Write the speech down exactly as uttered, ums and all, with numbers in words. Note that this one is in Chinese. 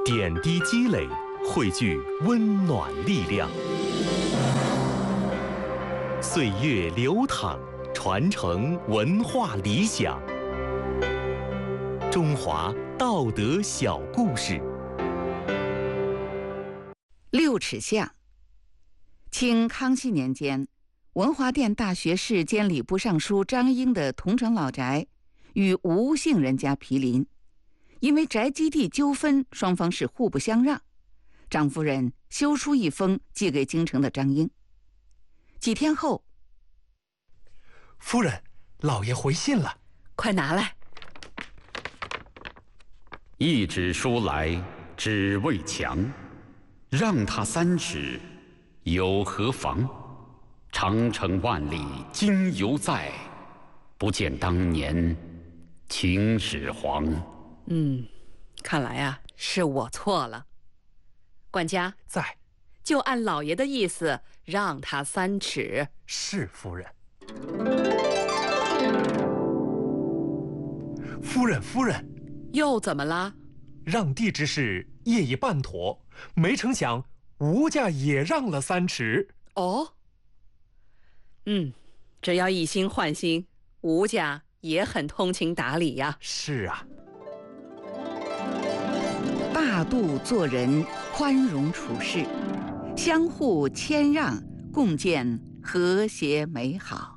点滴积累，汇聚温暖力量。岁月流淌，传承文化理想。中华道德小故事。 六尺巷。清康熙年间，文华殿大学士兼礼部尚书张英的桐城老宅与吴姓人家毗邻，因为宅基地纠纷，双方是互不相让。张夫人修书一封寄给京城的张英。几天后， 夫人，老爷回信了， 快拿来。 一纸书来，只为墙，让他三尺，有何妨？长城万里今犹在，不见当年秦始皇。 嗯，看来啊，是我错了。管家在， 就按老爷的意思，让他三尺。 是夫人。夫人，夫人， 又怎么了？ 让地之事业已办妥，没成想吴家也让了三尺。 哦，嗯，只要一心换心，吴家也很通情达理呀。 是啊， 大度做人，宽容处事，相互谦让，共建和谐美好。